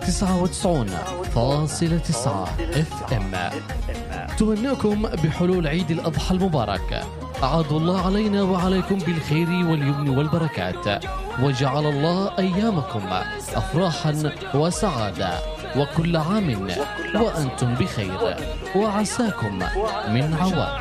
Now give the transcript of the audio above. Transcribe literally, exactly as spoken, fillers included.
تسعة وتسعين فاصلة تسعة اف ام. تهنئكم بحلول عيد الأضحى المبارك. أعاد الله علينا وعليكم بالخير واليمن والبركات، وجعل الله أيامكم أفراحا وسعادة، وكل عام وأنتم بخير، وعساكم من عوام.